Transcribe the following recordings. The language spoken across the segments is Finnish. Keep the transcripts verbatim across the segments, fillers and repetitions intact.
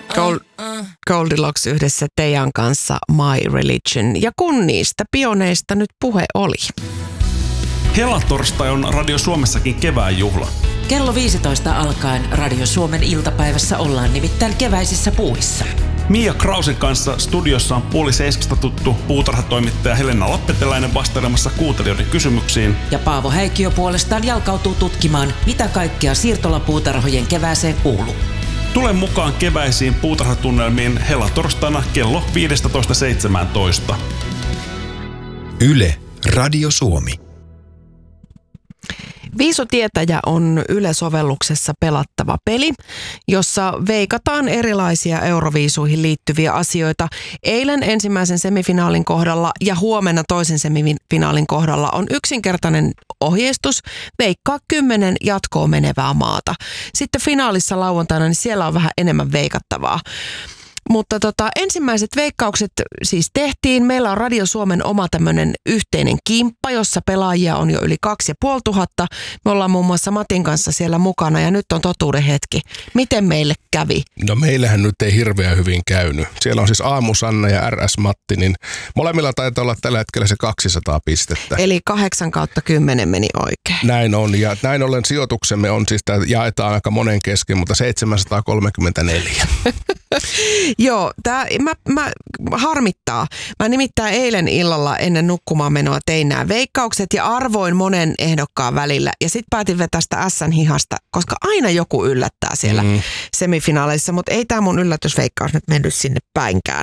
Gold, Goldilocks yhdessä Tejan kanssa My Religion. Ja kun niistä pioneista nyt puhe oli. Helatorstai on Radio Suomessakin kevään juhla. Kello viisitoista alkaen Radio Suomen iltapäivässä ollaan nimittäin keväisissä puuhissa. Mia Krausen kanssa studiossa on puoli seiskasta tuttu puutarhatoimittaja Helena Lappeteläinen vastailemassa kuuntelijoiden kysymyksiin. Ja Paavo Häikkiö puolestaan jalkautuu tutkimaan, mitä kaikkea siirtolapuutarhojen kevääseen kuuluu. Tule mukaan keväisiin puutarhatunnelmiin helatorstaina kello viisitoista seitsemäntoista. Yle, Radio Suomi. Viisutietäjä on Yle-sovelluksessa pelattava peli, jossa veikataan erilaisia Euroviisuihin liittyviä asioita. Eilen ensimmäisen semifinaalin kohdalla ja huomenna toisen semifinaalin kohdalla on yksinkertainen ohjeistus veikkaa kymmenen jatkoon menevää maata. Sitten finaalissa lauantaina niin siellä on vähän enemmän veikattavaa. Mutta tota, ensimmäiset veikkaukset siis tehtiin. Meillä on Radio Suomen oma tämmöinen yhteinen kimppa, jossa pelaajia on jo yli kaksi ja puoli tuhatta. Me ollaan muun muassa Matin kanssa siellä mukana ja nyt on totuuden hetki. Miten meille kävi? No meillähän nyt ei hirveän hyvin käynyt. Siellä on siis Aamusanna ja R S Matti, niin molemmilla taitaa olla tällä hetkellä se kaksisataa pistettä. Eli kahdeksan kautta kymmenen meni oikein. Näin on ja näin ollen sijoituksemme on siis, tämä jaetaan aika monen kesken, mutta seitsemänsataakolmekymmentäneljä. Joo, tää, mä, mä, harmittaa. Mä nimittäin eilen illalla ennen nukkumaan menoa tein nämä veikkaukset ja arvoin monen ehdokkaan välillä. Ja sit päätin vetää sitä Ässän hihasta, koska aina joku yllättää siellä mm. semifinaaleissa, mutta ei tää mun yllätysveikkaus nyt mennyt sinne päinkään.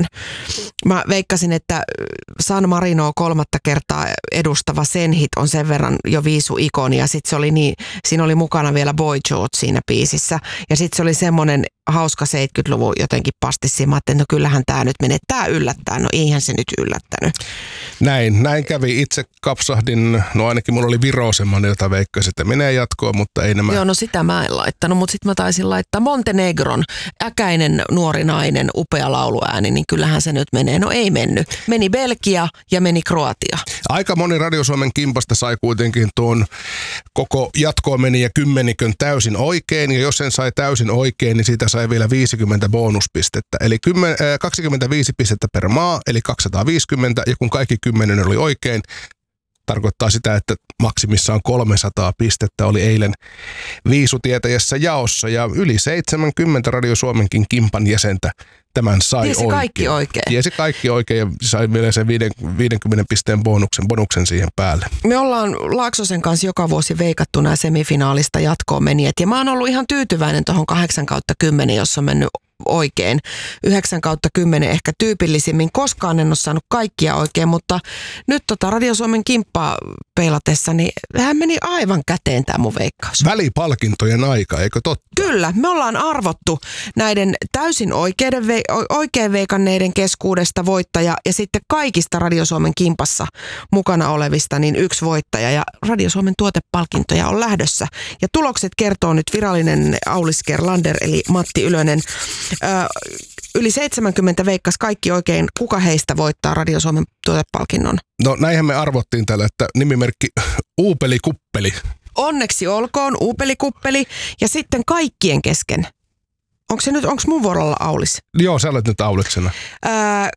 Mä veikkasin, että San Marino kolmatta kertaa edustava Senhit on sen verran jo viisu-ikoni ja sit se oli niin, siinä oli mukana vielä Boy George siinä biisissä. Ja sit se oli semmonen hauska seitsemänkymmentäluvun jotenkin pastissi. Mä ajattelin, no kyllähän tää nyt menee, tää yllättää. No eihän se nyt yllättänyt. Näin, näin kävi. Itse kapsahdin, no ainakin mulla oli Viro semmoinen, jota veikkasin, että menee jatkoon, mutta ei nämä. Joo, no sitä mä en laittanut, mutta sit mä taisin laittaa Montenegron, äkäinen nuori nainen, upea lauluääni, niin kyllähän se nyt menee. No ei mennyt. Meni Belgia ja meni Kroatia. Aika moni Radio Suomen kimpasta sai kuitenkin tuon koko jatkoon meni ja kymmenikön täysin oikein, ja jos sen sai täysin oikein, niin siitä sai vielä viisikymmentä bonuspistettä. Eli kymmenen, äh, kaksikymmentäviisi pistettä per maa, eli kaksisataaviisikymmentä, ja kun kaikki kymmenen oli oikein, tarkoittaa sitä, että maksimissa on kolmesataa pistettä, oli eilen viisutietäjässä jaossa, ja yli seitsemänkymmentä Radio Suomenkin kimpan jäsentä tämän sai Tiesi oikein. kaikki oikein. Tiesi kaikki oikein, ja sai vielä sen viidenkymmenen pisteen bonuksen, bonuksen siihen päälle. Me ollaan Laaksosen kanssa joka vuosi veikattu nämä semifinaalista jatkoon menijät, ja mä oon ollut ihan tyytyväinen tuohon kahdeksan kautta kymmenen, jos on mennyt oikein. yhdeksän kautta kymmenen ehkä tyypillisimmin. Koskaan en ole saanut kaikkia oikein, mutta nyt tota Radio Suomen kimppaa peilatessa, niin hän meni aivan käteen tämä mun veikkaus. Välipalkintojen aika, eikö totta? Kyllä, me ollaan arvottu näiden täysin oikeiden, oikein veikanneiden keskuudesta voittaja ja sitten kaikista Radio Suomen kimpassa mukana olevista niin yksi voittaja ja Radio Suomen tuotepalkintoja on lähdössä. Ja tulokset kertoo nyt virallinen Aulis Gerlander eli Matti Ylönen. Ö, yli seitsemänkymmentä veikkas kaikki oikein. Kuka heistä voittaa Radio Suomen tuotepalkinnon? No näinhän me arvottiin tällä, että nimimerkki Uupeli Kuppeli. Onneksi olkoon Uupeli Kuppeli ja sitten kaikkien kesken. Onko se nyt, onko mun vuorolla Aulis? Joo, sä olet nyt Auliksena. Öö,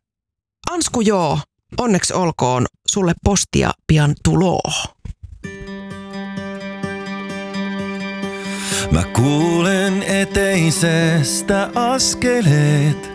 Ansku joo, onneksi olkoon. Sulle postia pian tuloo. Mä kuulen eteisestä askeleet.